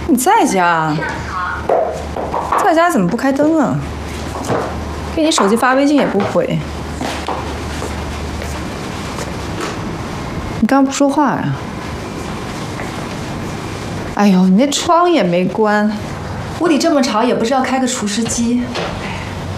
你在家？在家怎么不开灯啊？给你手机发微信也不回。你刚刚不说话呀？哎呦，你那窗也没关，屋里这么吵，也不知道开个除湿机。